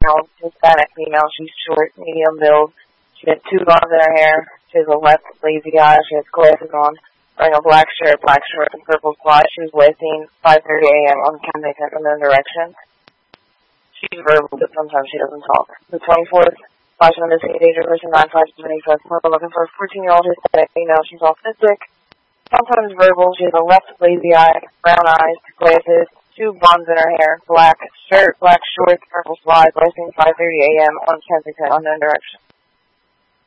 female, Hispanic female. She's short, medium build. She has 2 buns in her hair. She has a left lazy eye. She has glasses on. Wearing a black shirt, black shorts, and purple slides. She was last seen 5:30 a.m. on Kensington in the direction. She's verbal, but sometimes she doesn't talk. The 24th, flashing on the same age person, 9-5-25. We're looking for a 14-year-old Hispanic female. She's autistic, sometimes verbal. She has a left lazy eye, brown eyes, glasses, 2 buns in her hair, black shirt, black shorts, purple slides. Last seen 5:30 a.m. on Kensington, unknown direction.